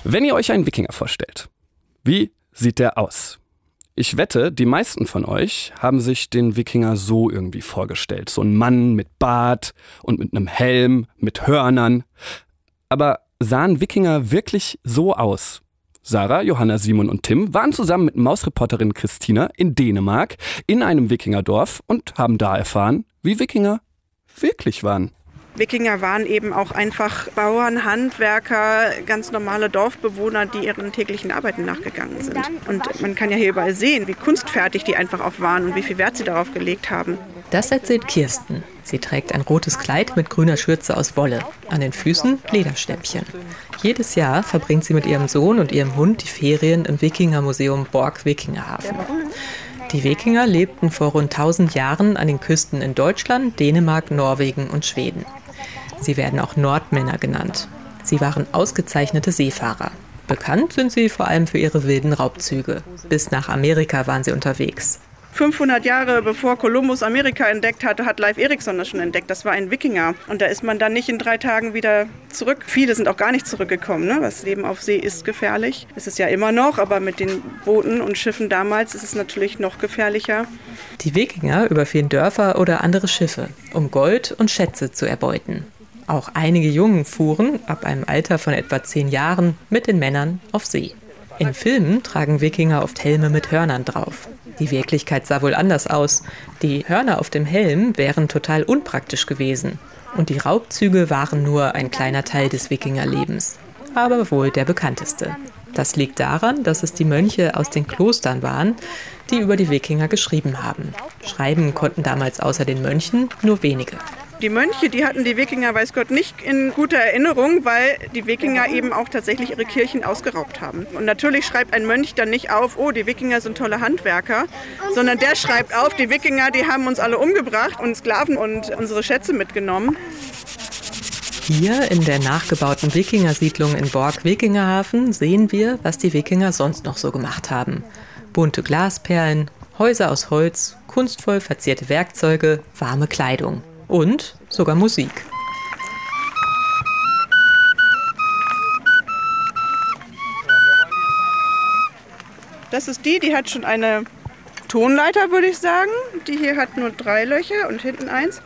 Wenn ihr euch einen Wikinger vorstellt, wie sieht der aus? Ich wette, die meisten von euch haben sich den Wikinger so irgendwie vorgestellt. So ein Mann mit Bart und mit einem Helm, mit Hörnern. Aber sahen Wikinger wirklich so aus? Sarah, Johanna, Simon und Tim waren zusammen mit Mausreporterin Christina in Dänemark in einem Wikingerdorf und haben da erfahren, wie Wikinger wirklich waren. Wikinger waren eben auch einfach Bauern, Handwerker, ganz normale Dorfbewohner, die ihren täglichen Arbeiten nachgegangen sind. Und man kann ja hier überall sehen, wie kunstfertig die einfach auch waren und wie viel Wert sie darauf gelegt haben. Das erzählt Kirsten. Sie trägt ein rotes Kleid mit grüner Schürze aus Wolle. An den Füßen Lederstäppchen. Jedes Jahr verbringt sie mit ihrem Sohn und ihrem Hund die Ferien im Wikingermuseum Borg-Wikingerhafen. Die Wikinger lebten vor rund 1000 Jahren an den Küsten in Deutschland, Dänemark, Norwegen und Schweden. Sie werden auch Nordmänner genannt. Sie waren ausgezeichnete Seefahrer. Bekannt sind sie vor allem für ihre wilden Raubzüge. Bis nach Amerika waren sie unterwegs. 500 Jahre bevor Kolumbus Amerika entdeckt hatte, hat Leif Erikson das schon entdeckt. Das war ein Wikinger. Und da ist man dann nicht in 3 Tagen wieder zurück. Viele sind auch gar nicht zurückgekommen. Ne? Das Leben auf See ist gefährlich. Ist es ja immer noch, aber mit den Booten und Schiffen damals ist es natürlich noch gefährlicher. Die Wikinger überfielen Dörfer oder andere Schiffe, um Gold und Schätze zu erbeuten. Auch einige Jungen fuhren, ab einem Alter von etwa 10 Jahren, mit den Männern auf See. In Filmen tragen Wikinger oft Helme mit Hörnern drauf. Die Wirklichkeit sah wohl anders aus. Die Hörner auf dem Helm wären total unpraktisch gewesen. Und die Raubzüge waren nur ein kleiner Teil des Wikingerlebens. Aber wohl der bekannteste. Das liegt daran, dass es die Mönche aus den Klostern waren, die über die Wikinger geschrieben haben. Schreiben konnten damals außer den Mönchen nur wenige. Die Mönche, die hatten die Wikinger, weiß Gott, nicht in guter Erinnerung, weil die Wikinger eben auch tatsächlich ihre Kirchen ausgeraubt haben. Und natürlich schreibt ein Mönch dann nicht auf, oh, die Wikinger sind tolle Handwerker, sondern der schreibt auf, die Wikinger, die haben uns alle umgebracht und Sklaven und unsere Schätze mitgenommen. Hier in der nachgebauten Wikingersiedlung in Borg-Wikingerhafen sehen wir, was die Wikinger sonst noch so gemacht haben. Bunte Glasperlen, Häuser aus Holz, kunstvoll verzierte Werkzeuge, warme Kleidung. Und sogar Musik. Das ist die hat schon eine Tonleiter, würde ich sagen. Die hier hat nur 3 Löcher und hinten 1.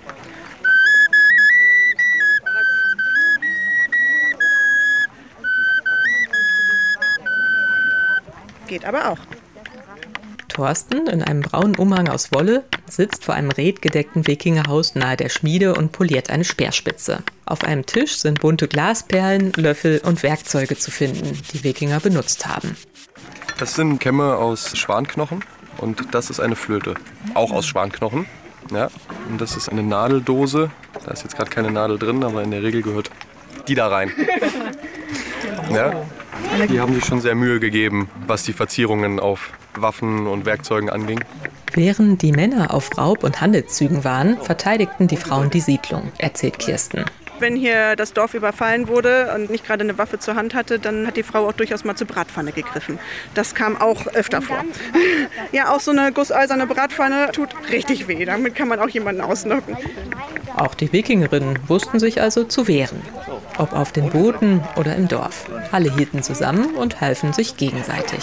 Geht aber auch. Thorsten, in einem braunen Umhang aus Wolle, sitzt vor einem redgedeckten Wikingerhaus nahe der Schmiede und poliert eine Speerspitze. Auf einem Tisch sind bunte Glasperlen, Löffel und Werkzeuge zu finden, die Wikinger benutzt haben. Das sind Kämme aus Schwanknochen und das ist eine Flöte, auch aus Schwanknochen. Ja, und das ist eine Nadeldose. Da ist jetzt gerade keine Nadel drin, aber in der Regel gehört die da rein. Ja, die haben sich schon sehr Mühe gegeben, was die Verzierungen auf Waffen und Werkzeugen anging. Während die Männer auf Raub- und Handelszügen waren, verteidigten die Frauen die Siedlung, erzählt Kirsten. Wenn hier das Dorf überfallen wurde und nicht gerade eine Waffe zur Hand hatte, dann hat die Frau auch durchaus mal zur Bratpfanne gegriffen. Das kam auch öfter vor. Ja, auch so eine gusseiserne Bratpfanne tut richtig weh. Damit kann man auch jemanden ausnocken. Auch die Wikingerinnen wussten sich also zu wehren. Ob auf den Booten oder im Dorf. Alle hielten zusammen und halfen sich gegenseitig.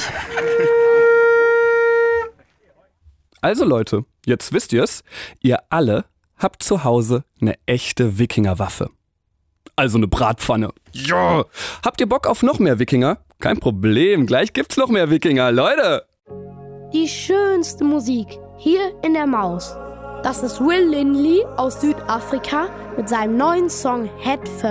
Also Leute, jetzt wisst ihr's. Ihr alle habt zu Hause eine echte Wikingerwaffe. Also eine Bratpfanne. Ja! Habt ihr Bock auf noch mehr Wikinger? Kein Problem, gleich gibt's noch mehr Wikinger, Leute! Die schönste Musik hier in der Maus. Das ist Will Lindley aus Südafrika mit seinem neuen Song Head First.